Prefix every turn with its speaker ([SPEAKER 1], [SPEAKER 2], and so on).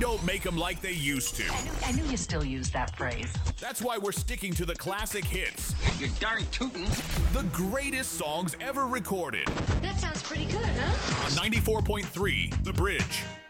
[SPEAKER 1] don't make them like they used to.
[SPEAKER 2] I knew you still use that phrase.
[SPEAKER 1] That's why we're sticking to the classic hits.
[SPEAKER 3] You're darn tootin'.
[SPEAKER 1] The greatest songs ever recorded.
[SPEAKER 4] That sounds pretty good, huh?
[SPEAKER 1] On 94.3, The Bridge.